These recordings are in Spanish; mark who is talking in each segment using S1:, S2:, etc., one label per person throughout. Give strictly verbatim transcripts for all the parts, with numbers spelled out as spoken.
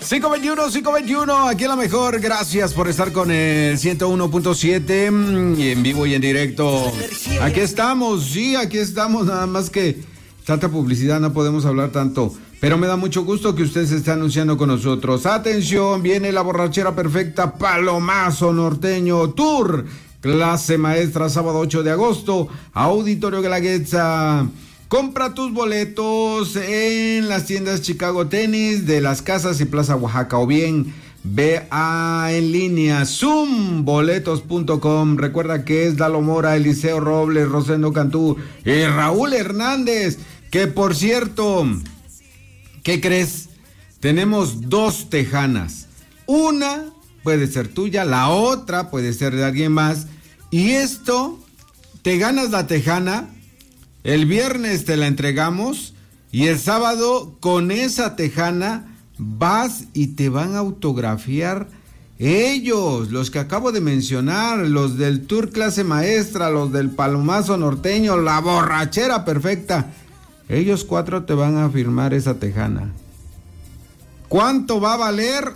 S1: cinco veintiuno, cinco veintiuno, aquí a la mejor. Gracias por estar con el ciento uno punto siete en vivo y en directo. Aquí estamos, sí, aquí estamos. Nada más que tanta publicidad, no podemos hablar tanto. Pero me da mucho gusto que usted se esté anunciando con nosotros. Atención, viene la borrachera perfecta Palomazo Norteño Tour. Clase maestra, sábado ocho de agosto, Auditorio Guelaguetza. Compra tus boletos en las tiendas Chicago Tennis de Las Casas y Plaza Oaxaca, o bien ve a en línea zoom boletos punto com. Recuerda que es Dalo Mora, Eliseo Robles, Rosendo Cantú y Raúl Hernández, que por cierto, ¿qué crees? Tenemos dos tejanas. Una puede ser tuya, la otra puede ser de alguien más. Y esto, te ganas la tejana. El viernes te la entregamos y el sábado con esa tejana vas y te van a autografiar ellos, los que acabo de mencionar, los del Tour Clase Maestra, los del Palomazo Norteño, la borrachera perfecta. Ellos cuatro te van a firmar esa tejana. ¿Cuánto va a valer?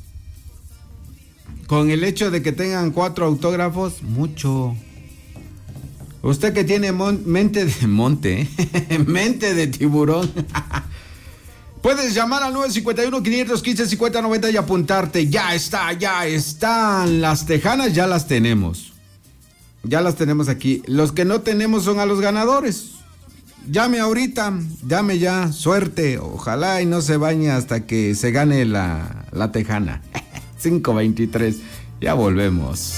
S1: Con el hecho de que tengan cuatro autógrafos, mucho. Usted que tiene mon- mente de monte, ¿eh? mente de tiburón. Puedes llamar al nueve cinco uno, cinco uno cinco, cinco cero nueve cero y apuntarte. Ya está, ya están. Las tejanas ya las tenemos. Ya las tenemos aquí. Los que no tenemos son a los ganadores. Llame ahorita, llame ya, suerte. Ojalá y no se bañe hasta que se gane la, la tejana. cinco veintitrés, ya volvemos.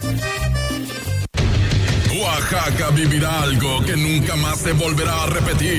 S2: Oaxaca vivirá algo que nunca más se volverá a repetir.